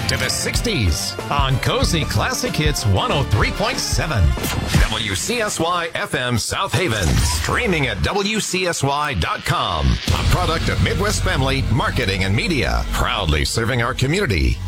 to the 60s on Cozy Classic Hits 103.7. WCSY FM South Haven. Streaming at WCSY.com. A product of Midwest Family Marketing and Media. Proudly serving our community.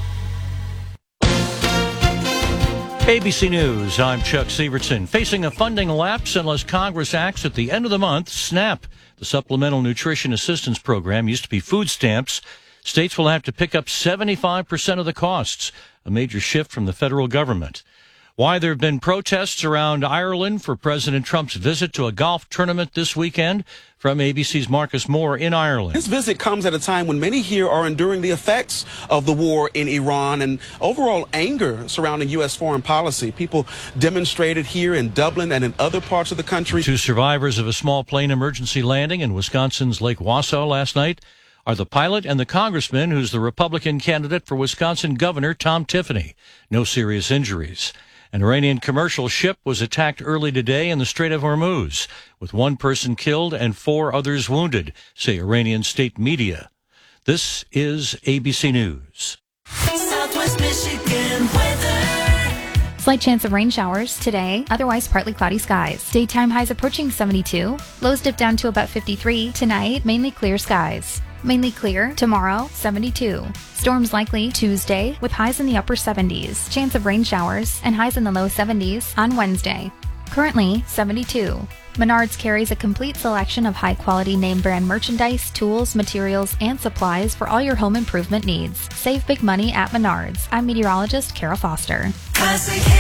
ABC News, I'm Chuck Sievertson. Facing a funding lapse unless Congress acts at the end of the month, SNAP, the Supplemental Nutrition Assistance Program, used to be food stamps. States will have to pick up 75% of the costs, a major shift from the federal government. Why there have been protests around Ireland for President Trump's visit to a golf tournament this weekend. From ABC's Marcus Moore in Ireland. This visit comes at a time when many here are enduring the effects of the war in Iran and overall anger surrounding U.S. foreign policy. People demonstrated here in Dublin and in other parts of the country. Two survivors of a small plane emergency landing in Wisconsin's Lake Wausau last night are the pilot and the congressman who's the Republican candidate for Wisconsin Governor Tom Tiffany. No serious injuries. An Iranian commercial ship was attacked early today in the Strait of Hormuz, with one person killed and 4 others wounded, say Iranian state media. This is ABC News. Southwest Michigan weather. Slight chance of rain showers today, otherwise partly cloudy skies. Daytime highs approaching 72. Lows dip down to about 53. Tonight, mainly clear skies. Mainly clear tomorrow, 72. Storms likely Tuesday with highs in the upper 70s. Chance of rain showers and highs in the low 70s on Wednesday. Currently 72. Menards carries a complete selection of high-quality name-brand merchandise, tools, materials, and supplies for all your home improvement needs. Save big money at Menards. I'm meteorologist Kara Foster. Classic